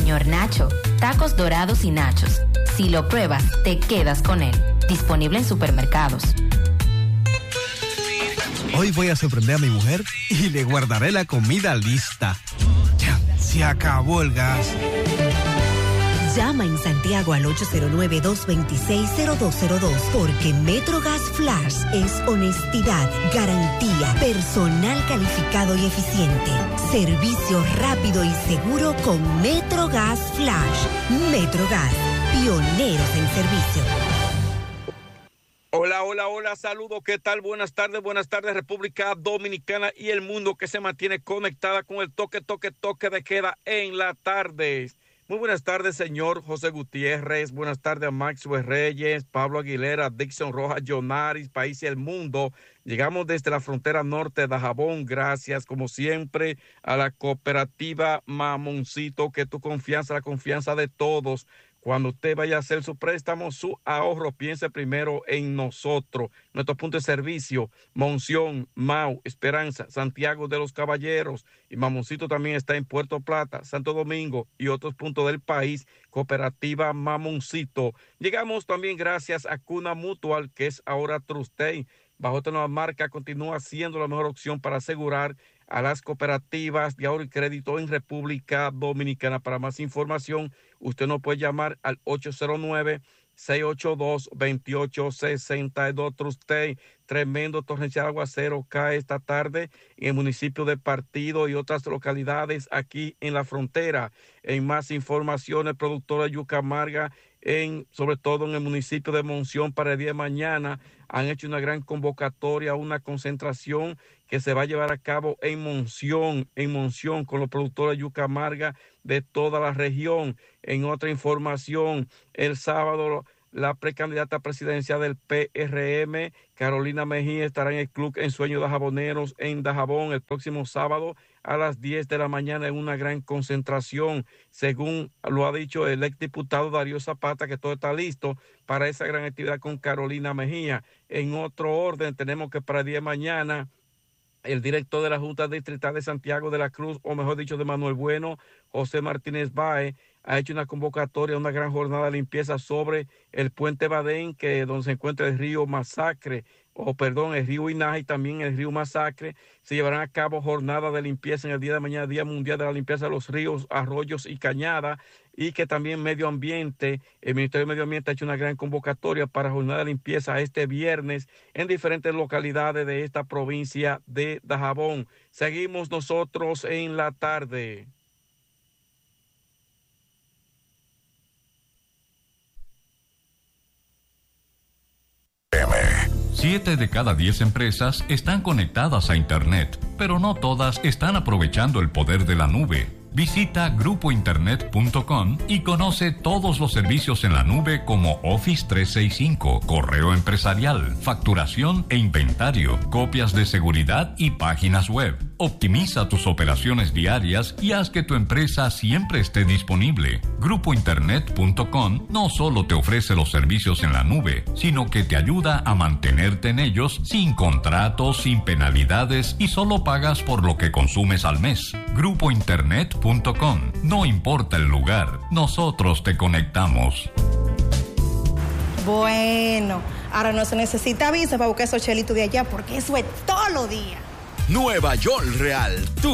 Señor Nacho, tacos dorados y nachos. Si lo pruebas, te quedas con él. Disponible en supermercados. Hoy voy a sorprender a mi mujer y le guardaré la comida lista. Ya, se acabó el gas. Llama en Santiago al 809-226-0202 porque MetroGas Flash es honestidad, garantía, personal calificado y eficiente, servicio rápido y seguro con MetroGas Flash. MetroGas, pioneros en servicio. Hola, hola, hola, saludos, ¿qué tal? Buenas tardes, República Dominicana y el mundo que se mantiene conectada con el toque de queda en la tarde. Muy buenas tardes, señor José Gutiérrez. Buenas tardes a Maxwell Reyes, Pablo Aguilera, Dixon Rojas, Jonaris, País y el Mundo. Llegamos desde la frontera norte de Dajabón. Gracias, como siempre, a la cooperativa Mamoncito, que tu confianza, la confianza de todos. Cuando usted vaya a hacer su préstamo, su ahorro, piense primero en nosotros. Nuestro punto de servicio, Monción, Mau, Esperanza, Santiago de los Caballeros. Y Mamoncito también está en Puerto Plata, Santo Domingo y otros puntos del país. Cooperativa Mamoncito. Llegamos también gracias a Cuna Mutual, que es ahora Trustey. Bajo esta nueva marca continúa siendo la mejor opción para asegurar a las cooperativas de ahorro y crédito en República Dominicana. Para más información, usted nos puede llamar al 809-682-2862. Trustey, tremendo torrencial aguacero cae esta tarde en el municipio de Partido y otras localidades aquí en la frontera. En más información, el productor de yuca amarga, sobre todo en el municipio de Monción, para el día de mañana, han hecho una gran convocatoria, una concentración que se va a llevar a cabo en Monción, con los productores de yuca amarga de toda la región. En otra información, el sábado, la precandidata presidencial del PRM, Carolina Mejía, estará en el Club Ensueño Dajaboneros en Dajabón el próximo sábado a las 10 de la mañana en una gran concentración. Según lo ha dicho el exdiputado Darío Zapata, que todo está listo para esa gran actividad con Carolina Mejía. En otro orden, tenemos que para el día de mañana, el director de la Junta Distrital de Santiago de la Cruz, o mejor dicho, de Manuel Bueno, José Martínez Bae, ha hecho una convocatoria, una gran jornada de limpieza sobre el puente Badén, donde se encuentra el río Masacre, el río Inaja y también el río Masacre. Se llevarán a cabo jornadas de limpieza en el día de mañana, Día Mundial de la Limpieza de los Ríos, Arroyos y Cañadas, y que también Medio Ambiente, el Ministerio de Medio Ambiente ha hecho una gran convocatoria para jornada de limpieza este viernes en diferentes localidades de esta provincia de Dajabón. Seguimos nosotros en la tarde. Siete de cada 10 empresas están conectadas a Internet, pero no todas están aprovechando el poder de la nube. Visita grupointernet.com y conoce todos los servicios en la nube como Office 365, correo empresarial, facturación e inventario, copias de seguridad y páginas web. Optimiza tus operaciones diarias y haz que tu empresa siempre esté disponible. Grupointernet.com no solo te ofrece los servicios en la nube, sino que te ayuda a mantenerte en ellos sin contratos, sin penalidades y solo pagas por lo que consumes al mes. Grupointernet.com. No importa el lugar, nosotros te conectamos. Bueno, ahora no se necesita visa para buscar esos chelitos de allá, porque eso es todo lo día. Nueva York Real, tu